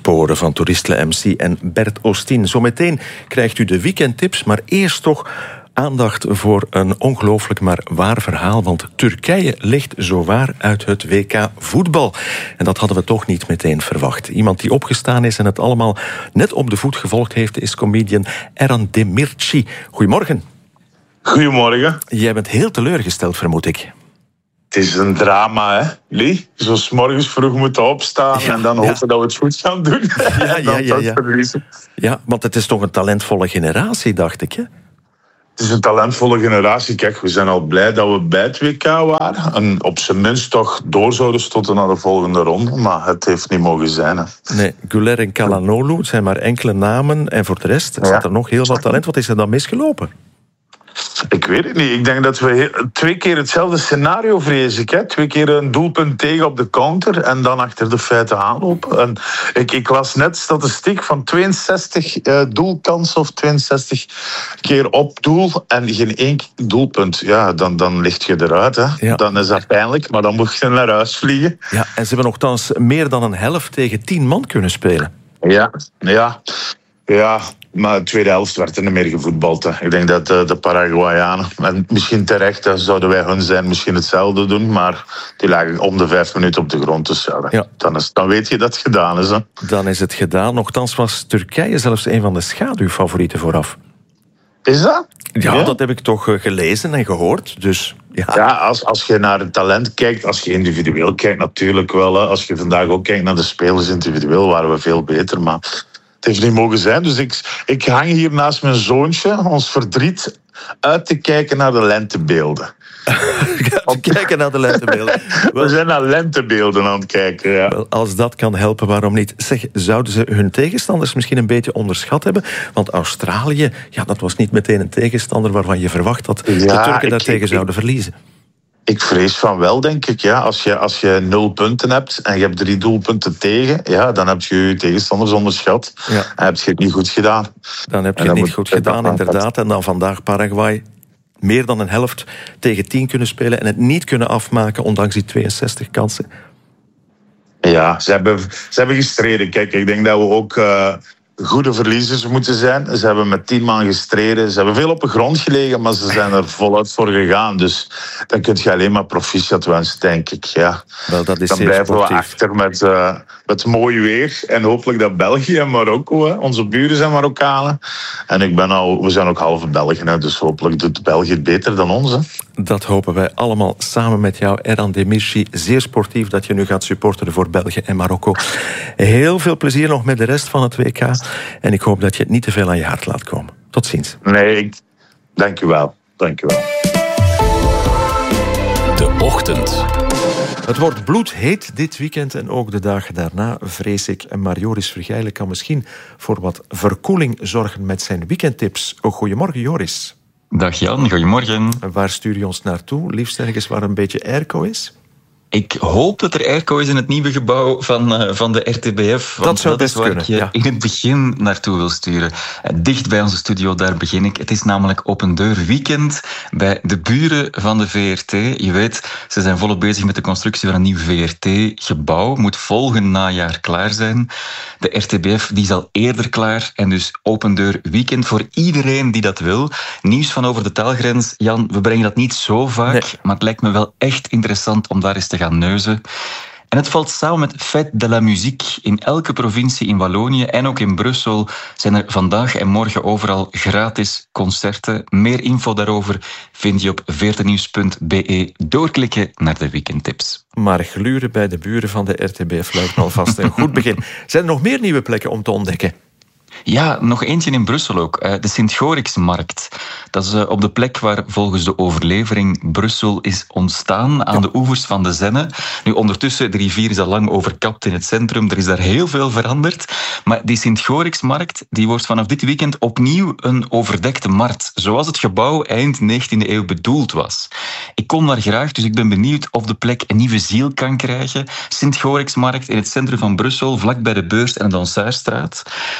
Sporen van Toeristle MC en Bert Oostien. Zometeen krijgt u de weekendtips, maar eerst toch aandacht voor een ongelooflijk maar waar verhaal. Want Turkije ligt zowaar uit het WK voetbal. En dat hadden we toch niet meteen verwacht. Iemand die opgestaan is en het allemaal net op de voet gevolgd heeft, is comedian Eren Demirci. Goedemorgen. Goedemorgen. Jij bent heel teleurgesteld, vermoed ik. Het is een drama, hè, Lee? Zo 's morgens vroeg moeten opstaan en dan hopen dat we het goed gaan doen. Ja, want het is toch een talentvolle generatie, dacht ik, hè? Het is een talentvolle generatie. Kijk, we zijn al blij dat we bij het WK waren. En op zijn minst toch door zouden stoten naar de volgende ronde. Maar het heeft niet mogen zijn, hè. Nee, Güler en Calhanoglu, het zijn maar enkele namen. En voor de rest staat er nog heel wat talent. Wat is er dan misgelopen? Ik weet het niet. Ik denk dat we 2 keer hetzelfde scenario, vrees ik. Hè. 2 keer een doelpunt tegen op de counter en dan achter de feiten aanlopen. En ik las net statistiek van 62 doelkansen of 62 keer op doel en geen 1 doelpunt. Ja, dan ligt je eruit. Hè. Ja. Dan is dat pijnlijk, maar dan moet je naar huis vliegen. Ja, en ze hebben nogthans meer dan een helft tegen 10 man kunnen spelen. Ja, maar de tweede helft werd er niet meer gevoetbald. Hè. Ik denk dat de Paraguayanen, en misschien terecht, zouden wij hun zijn, misschien hetzelfde doen, maar die lagen om de 5 minuten op de grond. Dus dan weet je dat het gedaan is. Hè. Dan is het gedaan. Nochtans was Turkije zelfs een van de schaduwfavorieten vooraf. Is dat? Ja, dat heb ik toch gelezen en gehoord. Dus, als je naar het talent kijkt, als je individueel kijkt natuurlijk wel. Hè. Als je vandaag ook kijkt naar de spelers individueel, waren we veel beter, maar het heeft niet mogen zijn. Dus ik hang hier naast mijn zoontje, ons verdriet, uit te kijken naar de lentebeelden. Kijken naar de lentebeelden. We zijn naar lentebeelden aan het kijken, ja. Wel, als dat kan helpen, waarom niet? Zeg, zouden ze hun tegenstanders misschien een beetje onderschat hebben? Want Australië, dat was niet meteen een tegenstander waarvan je verwacht dat de Turken daartegen zouden verliezen. Ik vrees van wel, denk ik. Ja. Als je 0 punten hebt en je hebt 3 doelpunten tegen, dan heb je je tegenstanders onderschat. Ja. En heb je het niet goed gedaan. Dan heb je het niet goed gedaan, inderdaad. En dan vandaag Paraguay meer dan een helft tegen 10 kunnen spelen en het niet kunnen afmaken, ondanks die 62 kansen. Ja, ze hebben gestreden. Kijk, ik denk dat we ook goede verliezers moeten zijn. Ze hebben met 10 man gestreden. Ze hebben veel op de grond gelegen, maar ze zijn er voluit voor gegaan. Dus dan kun je alleen maar proficiat wensen, denk ik. Ja. Wel, dat is dan zeer blijven sportief. We achter met mooi weer. En hopelijk dat België en Marokko, onze buren zijn Marokkanen. En we zijn ook halve Belgen, hè, dus hopelijk doet België het beter dan ons. Hè. Dat hopen wij allemaal samen met jou, Eren Demirci. Zeer sportief dat je nu gaat supporteren voor België en Marokko. Heel veel plezier nog met de rest van het WK. En ik hoop dat je het niet te veel aan je hart laat komen. Tot ziens. Nee, dank u wel. Dank u wel. De Ochtend. Het wordt bloedheet dit weekend en ook de dagen daarna, vrees ik. Maar Joris Vergijlen kan misschien voor wat verkoeling zorgen met zijn weekendtips. Goedemorgen, Joris. Dag Jan, goedemorgen. Waar stuur je ons naartoe? Liefst ergens waar een beetje airco is? Ik hoop dat er airco is in het nieuwe gebouw van de RTBF. Dat zou best kunnen. Dat is waar ik je in het begin naartoe wil sturen. Dicht bij onze studio, daar begin ik. Het is namelijk open deur weekend bij de buren van de VRT. Je weet, ze zijn volop bezig met de constructie van een nieuw VRT-gebouw. Moet volgend najaar klaar zijn. De RTBF die is al eerder klaar. En dus open deur weekend voor iedereen die dat wil. Nieuws van over de taalgrens. Jan, we brengen dat niet zo vaak. Maar het lijkt me wel echt interessant om daar eens te gaan neuzen. En het valt samen met Fête de la Musique. In elke provincie in Wallonië en ook in Brussel zijn er vandaag en morgen overal gratis concerten. Meer info daarover vind je op veertenieuws.be. Doorklikken naar de weekendtips. Maar gluren bij de buren van de RTBF lijkt me alvast een goed begin. Zijn er nog meer nieuwe plekken om te ontdekken? Ja, nog eentje in Brussel ook. De Sint-Goriksmarkt. Dat is op de plek waar volgens de overlevering Brussel is ontstaan, aan de oevers van de Zenne. Nu, ondertussen, de rivier is al lang overkapt in het centrum. Er is daar heel veel veranderd. Maar die Sint-Goriksmarkt die wordt vanaf dit weekend opnieuw een overdekte markt. Zoals het gebouw eind 19e eeuw bedoeld was. Ik kom daar graag, dus ik ben benieuwd of de plek een nieuwe ziel kan krijgen. Sint-Goriksmarkt in het centrum van Brussel, vlak bij de Beurs en de Dansaarstraat. Maar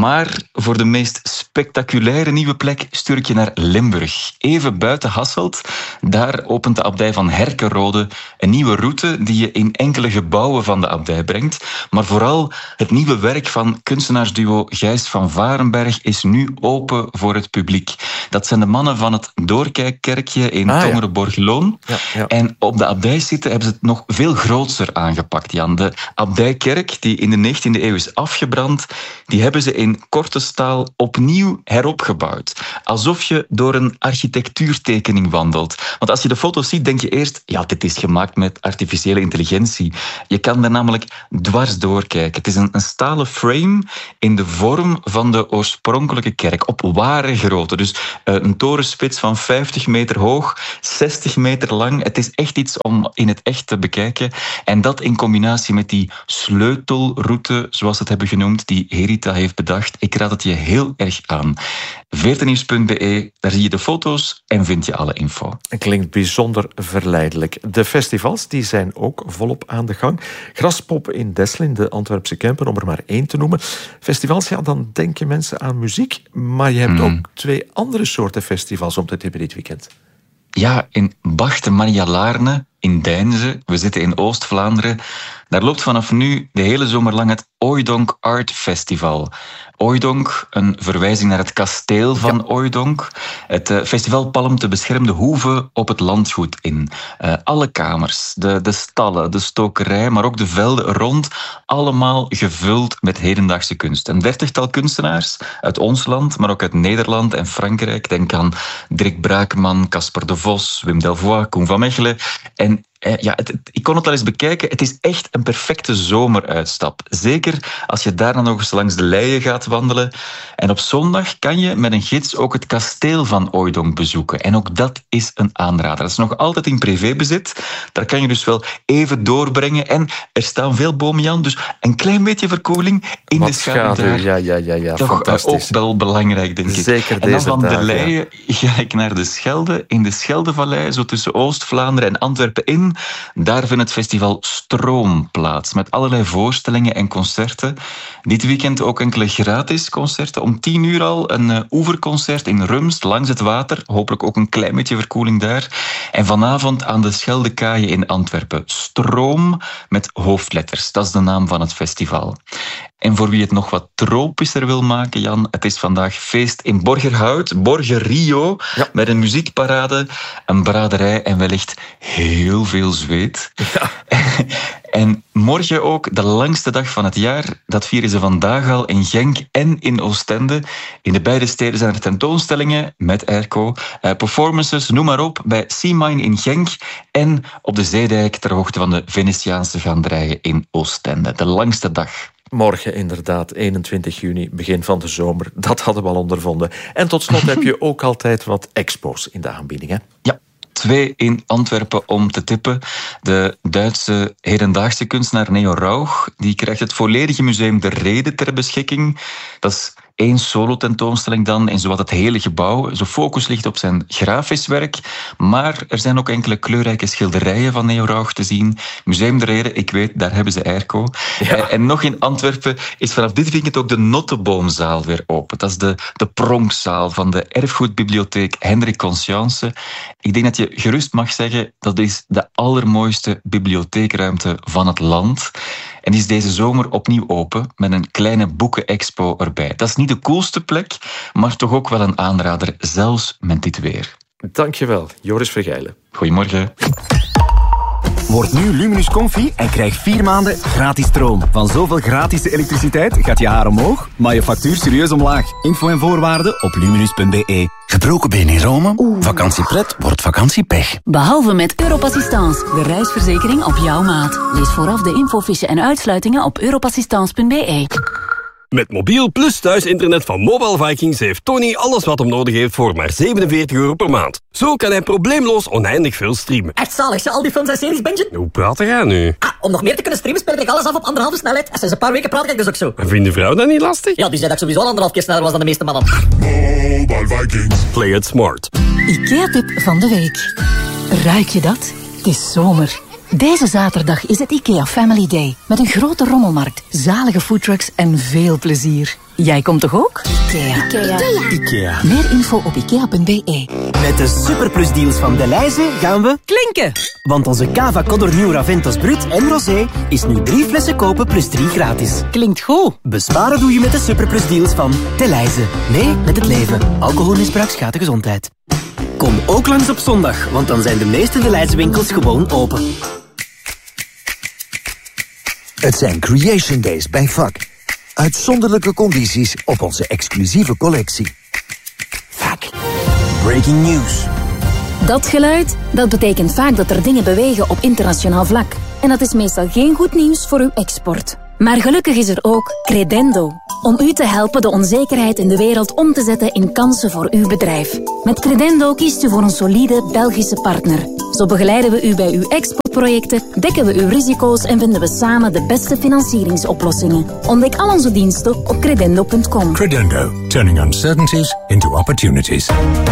Maar voor de meest spectaculaire nieuwe plek stuur ik je naar Limburg. Even buiten Hasselt, daar opent de abdij van Herkenrode een nieuwe route die je in enkele gebouwen van de abdij brengt. Maar vooral het nieuwe werk van kunstenaarsduo Gijs van Varenberg is nu open voor het publiek. Dat zijn de mannen van het Doorkijkkerkje in Tongeren-Borgeloon. Ja. En op de abdijsite hebben ze het nog veel grootser aangepakt, Jan. De abdijkerk, die in de 19e eeuw is afgebrand, die hebben ze in korte staal opnieuw heropgebouwd. Alsof je door een architectuurtekening wandelt. Want als je de foto's ziet, denk je eerst, ja, dit is gemaakt met artificiële intelligentie. Je kan er namelijk dwars doorkijken. Het is een stalen frame in de vorm van de oorspronkelijke kerk, op ware grootte. Dus een torenspits van 50 meter hoog, 60 meter lang. Het is echt iets om in het echt te bekijken. En dat in combinatie met die sleutelroute, zoals ze het hebben genoemd, die Herita heeft bedacht. Ik raad het je heel erg aan. veertenieuws.be, daar zie je de foto's en vind je alle info. Het klinkt bijzonder verleidelijk. De festivals die zijn ook volop aan de gang. Graspop in Deslin, de Antwerpse Kempen, om er maar één te noemen. Festivals, ja, dan denken mensen aan muziek. Maar je hebt ook 2 andere soorten festivals om te tippen dit weekend. Ja, in Bachte Maria Laarne, in Deinze, we zitten in Oost-Vlaanderen. Daar loopt vanaf nu de hele zomer lang het Ooidonk Art Festival. Ooidonk, een verwijzing naar het kasteel van Ooidonk. Het festival palmt de beschermde hoeve op het landgoed in. Alle kamers, de stallen, de stokerij, maar ook de velden rond, allemaal gevuld met hedendaagse kunst. Een 30-tal kunstenaars uit ons land, maar ook uit Nederland en Frankrijk. Denk aan Dirk Braakman, Casper de Vos, Wim Delvoye, Koen van Mechelen. En ik kon het al eens bekijken. Het is echt een perfecte zomeruitstap. Zeker als je daarna nog eens langs de Leien gaat wandelen. En op zondag kan je met een gids ook het kasteel van Ooidonk bezoeken. En ook dat is een aanrader. Dat is nog altijd in privébezit. Daar kan je dus wel even doorbrengen. En er staan veel bomen, Jan. Dus een klein beetje verkoeling in de schaduw. Ja, toch fantastisch. Ook wel belangrijk, denk ik. Zeker en dan van dagen, de Leien ga ik naar de Schelde. In de Scheldevallei, zo tussen Oost-Vlaanderen en Antwerpen in. Daar vindt het festival Stroom plaats, met allerlei voorstellingen en concerten. Dit weekend ook enkele gratis concerten. Om 10 uur al een oeverconcert in Rumst, langs het water. Hopelijk ook een klein beetje verkoeling daar. En vanavond aan de Scheldekaaien in Antwerpen. Stroom met hoofdletters, dat is de naam van het festival. En voor wie het nog wat tropischer wil maken, Jan, het is vandaag feest in Borgerhout, Borgerio, met een muziekparade, een braderij en wellicht heel veel zweet. Ja. En morgen ook, de langste dag van het jaar, dat vieren ze vandaag al in Genk en in Oostende. In de beide steden zijn er tentoonstellingen met airco, performances, noem maar op, bij Seamine in Genk en op de Zeedijk ter hoogte van de Venetiaanse gaanderijen in Oostende. De langste dag. Morgen inderdaad, 21 juni, begin van de zomer. Dat hadden we al ondervonden. En tot slot heb je ook altijd wat expo's in de aanbieding, hè? Ja. 2 in Antwerpen om te tippen. De Duitse hedendaagse kunstenaar Neo Rauch, die krijgt het volledige museum De Rede ter beschikking. Dat is 1 solo-tentoonstelling dan in zowat het hele gebouw. Zijn focus ligt op zijn grafisch werk, maar er zijn ook enkele kleurrijke schilderijen van Neo Rauch te zien. Museum De Rede, ik weet, daar hebben ze airco. Ja. En nog in Antwerpen is vanaf dit weekend ook de Notteboomzaal weer open. Dat is de pronkzaal van de erfgoedbibliotheek Hendrik Conscience. Ik denk dat je gerust mag zeggen, dat is de allermooiste bibliotheekruimte van het land. En is deze zomer opnieuw open met een kleine boekenexpo erbij. Dat is niet de coolste plek, maar toch ook wel een aanrader, zelfs met dit weer. Dankjewel, Joris Vergeilen. Goedemorgen. Word nu Luminus Comfy en krijg 4 maanden gratis stroom. Van zoveel gratis elektriciteit gaat je haar omhoog, maar je factuur serieus omlaag. Info en voorwaarden op luminus.be. Gebroken been in Rome? Vakantiepret wordt vakantiepech. Behalve met Europassistance, de reisverzekering op jouw maat. Lees vooraf de infofiche en uitsluitingen op europassistance.be. Met mobiel plus thuisinternet van Mobile Vikings heeft Tony alles wat hem nodig heeft voor maar €47 per maand. Zo kan hij probleemloos oneindig veel streamen. Echt zalig, al die films en series, Benji. Hoe praat jij nu? Om nog meer te kunnen streamen speel ik alles af op 1,5 snelheid. En sinds een paar weken praat ik dus ook zo. En vindt de vrouw dat niet lastig? Ja, die zei dat ik sowieso al 1,5 keer sneller was dan de meeste mannen. Mobile Vikings. Play it smart. IKEA-tip van de week. Ruik je dat? Het is zomer. Deze zaterdag is het IKEA Family Day. Met een grote rommelmarkt, zalige foodtrucks en veel plezier. Jij komt toch ook? IKEA. Meer info op ikea.be. Met de superplusdeals van Delhaize gaan we Klinken! Want onze Cava Codor Nieuw Raventos Brut en Rosé is nu 3 flessen kopen plus 3 gratis. Klinkt goed. Besparen doe je met de superplusdeals van Delhaize. Mee met het leven. Alcoholmisbruik schaadt de gezondheid. Kom ook langs op zondag, want dan zijn de meeste Delhaize winkels gewoon open. Het zijn Creation Days bij VAK. Uitzonderlijke condities op onze exclusieve collectie. VAK. Breaking news. Dat geluid, dat betekent vaak dat er dingen bewegen op internationaal vlak. En dat is meestal geen goed nieuws voor uw export. Maar gelukkig is er ook Credendo. Om u te helpen de onzekerheid in de wereld om te zetten in kansen voor uw bedrijf. Met Credendo kiest u voor een solide Belgische partner. Zo begeleiden we u bij uw exportprojecten, dekken we uw risico's en vinden we samen de beste financieringsoplossingen. Ontdek al onze diensten op credendo.com. Credendo. Turning uncertainties into opportunities.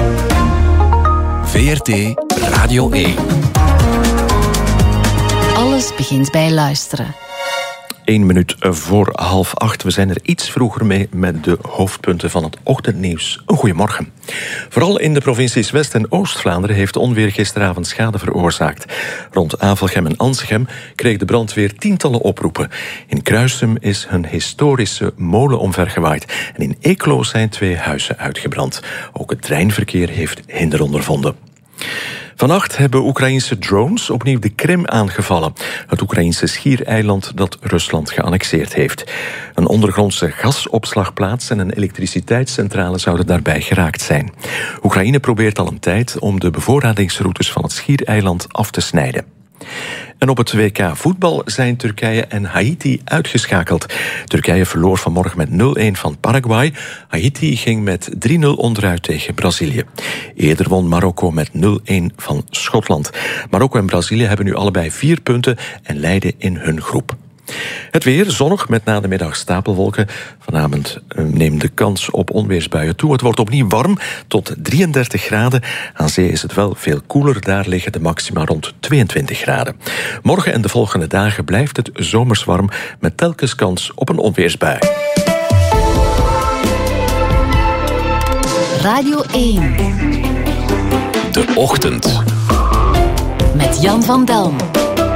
VRT Radio 1. Alles begint bij luisteren. 1 minuut voor 7:30. We zijn er iets vroeger mee met de hoofdpunten van het ochtendnieuws. Een goeiemorgen. Vooral in de provincies West- en Oost-Vlaanderen heeft onweer gisteravond schade veroorzaakt. Rond Avelgem en Ansegem kreeg de brandweer tientallen oproepen. In Kruisum is een historische molen omvergewaaid. En in Eeklo zijn 2 huizen uitgebrand. Ook het treinverkeer heeft hinder ondervonden. Vannacht hebben Oekraïnse drones opnieuw de Krim aangevallen. Het Oekraïnse schiereiland dat Rusland geannexeerd heeft. Een ondergrondse gasopslagplaats en een elektriciteitscentrale zouden daarbij geraakt zijn. Oekraïne probeert al een tijd om de bevoorradingsroutes van het schiereiland af te snijden. En op het WK voetbal zijn Turkije en Haiti uitgeschakeld. Turkije verloor vanmorgen met 0-1 van Paraguay. Haiti ging met 3-0 onderuit tegen Brazilië. Eerder won Marokko met 0-1 van Schotland. Marokko en Brazilië hebben nu allebei 4 punten en leiden in hun groep. Het weer zonnig met na de middag stapelwolken. Vanavond neemt de kans op onweersbuien toe. Het wordt opnieuw warm tot 33 graden. Aan zee is het wel veel koeler. Daar liggen de maxima rond 22 graden. Morgen en de volgende dagen blijft het zomers warm met telkens kans op een onweersbui. Radio 1. De Ochtend. Met Jan van Delm.